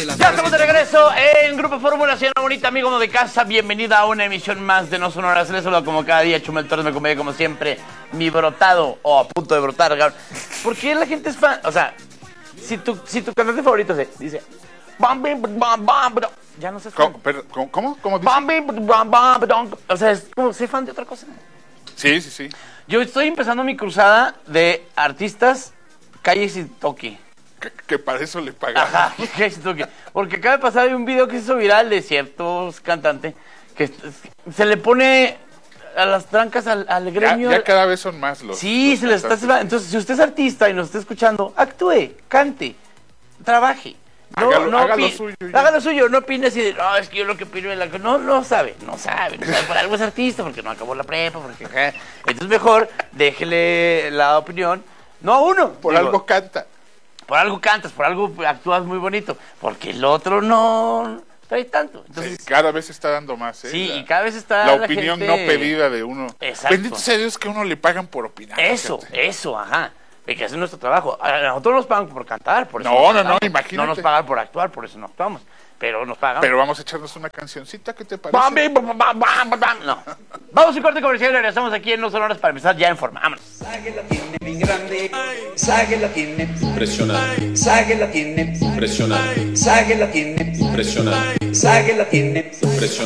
Ya estamos de regreso en Grupo Fórmula, señora bonita, amigo de casa. Bienvenida a una emisión más de No Sonoras. Les saludo como cada día, Chumel Torres, me acompaña como siempre, mi brotado, o a punto de brotar, cabrón. ¿Por qué la gente es fan? O sea, si tu cantante favorito se dice... Ya no sé. ¿Cómo dice? O sea, es como ser fan de otra cosa. Sí. Yo estoy empezando mi cruzada de artistas, calles y toque. Que para eso le pagan. Ajá, porque acaba de pasar un video que se hizo viral de ciertos cantantes que se le pone a las trancas al gremio. Ya cada vez son más los. Sí, los se les está. Entonces, si usted es artista y nos está escuchando, actúe, cante, trabaje. Haga lo suyo. Haga lo suyo, no opine así de, no, es que yo lo que opino es no sabe. Por algo es artista, porque no acabó la prepa, porque. Entonces, mejor déjele la opinión, no a uno. Por algo canta. Por algo cantas, por algo actúas muy bonito, porque el otro no trae tanto. Entonces, sí, cada vez está dando más, ¿eh? Sí, y cada vez está la opinión gente... no pedida de uno. Exacto. Bendito sea Dios que a uno le pagan por opinar. Eso, ajá. Y que ese es nuestro trabajo. A nosotros nos pagan por cantar, por eso No, imagínate. No nos pagan por actuar, por eso no actuamos. Pero nos pagan. Pero vamos a echarnos una cancioncita, ¿qué te parece? No. Vamos a un corte comercial y regresamos aquí en No Sonoras para empezar ya en forma. Vámonos. Sague la tiene bien grande, Sague la tiene, Presionar, Sague la tiene, presionar, Sague la tiene, presionar, Sague la tiene. presionar.